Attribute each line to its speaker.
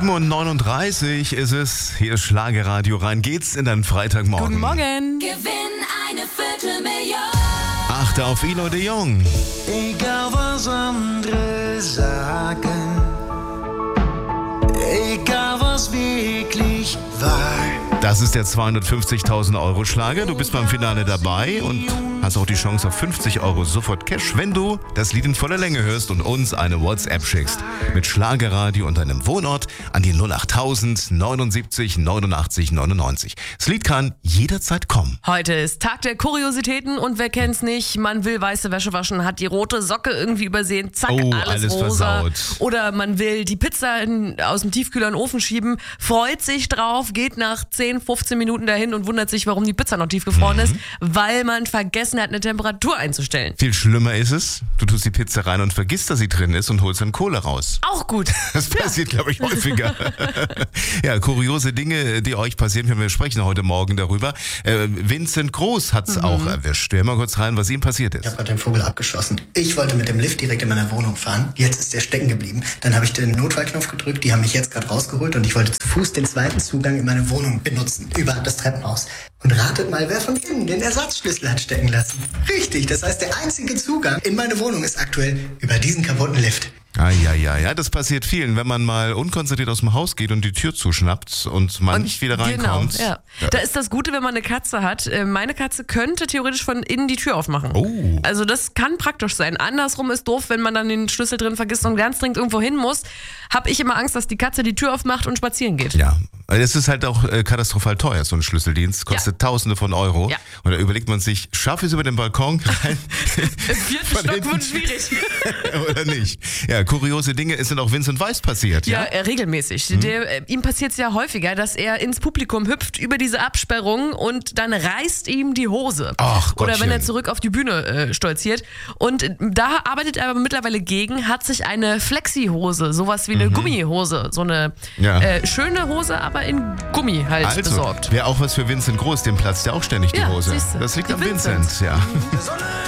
Speaker 1: 7:39 ist es. Hier ist Schlagerradio. Rein geht's in deinen Freitagmorgen.
Speaker 2: Guten Morgen.
Speaker 3: Gewinn eine Viertelmillion.
Speaker 1: Achte auf Elo de Jong.
Speaker 4: Egal was andere sagen, egal was wirklich war.
Speaker 1: Das ist der 250.000 Euro Schlager. Du bist beim Finale dabei und hast auch die Chance auf 50 Euro sofort Cash, wenn du das Lied in voller Länge hörst und uns eine WhatsApp schickst. Mit Schlagerradio und deinem Wohnort an die 08000 79 89 99. Das Lied kann jederzeit kommen.
Speaker 2: Heute ist Tag der Kuriositäten und wer kennt's nicht, man will weiße Wäsche waschen, hat die rote Socke irgendwie übersehen, zack, alles rosa.
Speaker 1: Versaut.
Speaker 2: Oder man will die Pizza aus dem Tiefkühler in den Ofen schieben, freut sich drauf, geht nach 10, 15 Minuten dahin und wundert sich, warum die Pizza noch tiefgefroren ist, weil man vergessen hat, eine Temperatur einzustellen.
Speaker 1: Viel schlimmer ist es, du tust die Pizza rein und vergisst, dass sie drin ist und holst dann Kohle raus.
Speaker 2: Auch gut.
Speaker 1: Das passiert, glaube ich, häufiger. Ja, kuriose Dinge, die euch passieren können. Wir sprechen heute Morgen darüber. Vincent Groß hat es auch erwischt. Wir hören mal kurz rein, was ihm passiert
Speaker 5: Ich
Speaker 1: ist.
Speaker 5: habe gerade den Vogel abgeschossen. Ich wollte mit dem Lift direkt in meiner Wohnung fahren. Jetzt ist der stecken geblieben. Dann habe ich den Notfallknopf gedrückt. Die haben mich jetzt gerade rausgeholt und ich wollte zu Fuß den zweiten Zugang in meine Wohnung benutzen. Über das Treppenhaus. Und ratet mal, wer von innen den Ersatzschlüssel hat stecken lassen. Richtig, das heißt, der einzige Zugang in meine Wohnung ist aktuell über diesen kaputten Lift.
Speaker 1: Ja, das passiert vielen, wenn man mal unkonzentriert aus dem Haus geht und die Tür zuschnappt und man nicht wieder reinkommt.
Speaker 2: Genau, ja. Da ist das Gute, wenn man eine Katze hat. Meine Katze könnte theoretisch von innen die Tür aufmachen.
Speaker 1: Oh.
Speaker 2: Also das kann praktisch sein. Andersrum ist doof, wenn man dann den Schlüssel drin vergisst und ganz dringend irgendwo hin muss, habe ich immer Angst, dass die Katze die Tür aufmacht und spazieren geht.
Speaker 1: Ja, es ist halt auch katastrophal teuer, so ein Schlüsseldienst. Kostet Tausende von Euro.
Speaker 2: Ja.
Speaker 1: Und da überlegt man sich, schaffe ich es über den Balkon rein?
Speaker 2: Im 4. Stock wird schwierig.
Speaker 1: Oder nicht? Ja, kuriose Dinge sind auch Vincent Weiss passiert.
Speaker 2: Ja, regelmäßig. Ihm passiert es ja häufiger, dass er ins Publikum hüpft über diese Absperrung und dann reißt ihm die Hose.
Speaker 1: Ach,
Speaker 2: Oder
Speaker 1: Gottchen.
Speaker 2: wenn er zurück auf die Bühne stolziert. Und da arbeitet er aber mittlerweile gegen, hat sich eine Flexi-Hose, sowas wie eine Gummihose, so eine schöne Hose, aber in Gummi halt besorgt.
Speaker 1: Wäre auch was für Vincent Groß, dem platzt ja auch ständig die
Speaker 2: Ja,
Speaker 1: Hose.
Speaker 2: siehste.
Speaker 1: Das liegt
Speaker 2: Die
Speaker 1: am Vincent, ja.